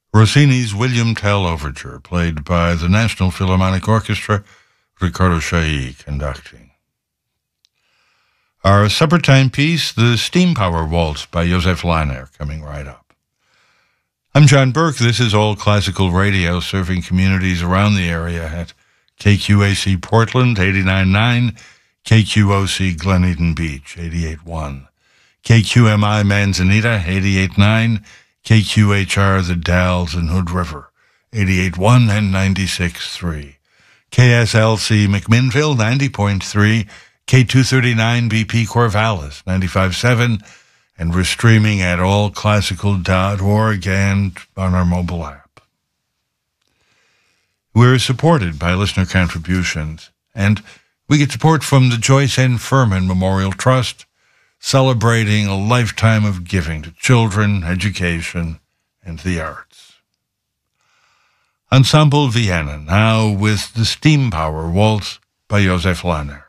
Rossini's William Tell Overture, played by the National Philharmonic Orchestra, Riccardo Chailly conducting. Our supper time piece, the Steam Power Waltz by Josef Lahner, coming right up. I'm John Burke. This is All Classical Radio, serving communities around the area at KQAC Portland, 89.9, KQOC Glen Eden Beach, 88.1, KQMI Manzanita, 88.9, KQHR The Dalles and Hood River, 88.1 and 96.3, KSLC McMinnville, 90.3, K239 BP Corvallis, 95.7, and we're streaming at allclassical.org and on our mobile app. We're supported by listener contributions, and we get support from the Joyce N. Furman Memorial Trust, celebrating a lifetime of giving to children, education, and the arts. Ensemble Vienna, now with the Steam Power Waltz by Josef Lahner.